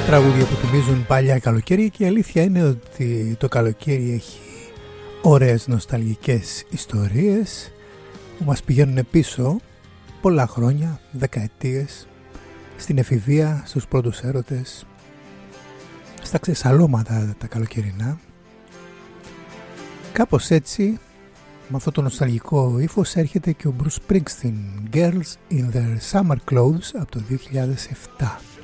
Τραγούδια που θυμίζουν παλιά καλοκαίρια, και η αλήθεια είναι ότι το καλοκαίρι έχει ωραίες νοσταλγικές ιστορίες που μας πηγαίνουν πίσω πολλά χρόνια, δεκαετίες, στην εφηβεία, στους πρώτους έρωτες, στα ξεσαλώματα τα καλοκαιρινά. Κάπως έτσι, με αυτό το νοσταλγικό ύφος, έρχεται και ο Bruce Springsteen, Girls in Their Summer Clothes, από το 2007.